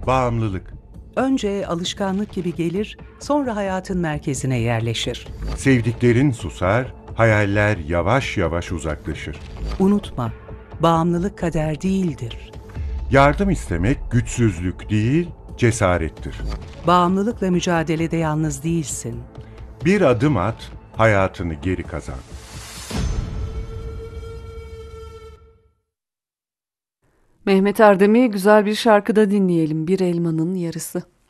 Bağımlılık. Önce alışkanlık gibi gelir, sonra hayatın merkezine yerleşir. Sevdiklerin susar, hayaller yavaş yavaş uzaklaşır. Unutma, bağımlılık kader değildir. Yardım istemek güçsüzlük değil, cesarettir. Bağımlılıkla mücadelede yalnız değilsin. Bir adım at, hayatını geri kazan. Mehmet Erdem'i güzel bir şarkıda dinleyelim. Bir elmanın yarısı.